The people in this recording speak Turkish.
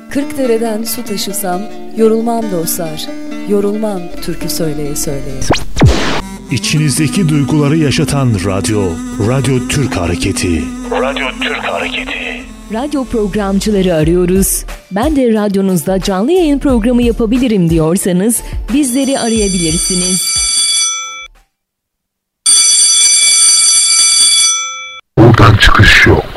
Kırkdere'den su taşısam yorulmam dostlar, yorulmam türkü söyleye söyleye. İçinizdeki duyguları yaşatan radyo, Radyo Türk Hareketi. Radyo Türk Hareketi. Radyo programcıları arıyoruz. Ben de radyonuzda canlı yayın programı yapabilirim diyorsanız bizleri arayabilirsiniz. Buradan çıkış yok.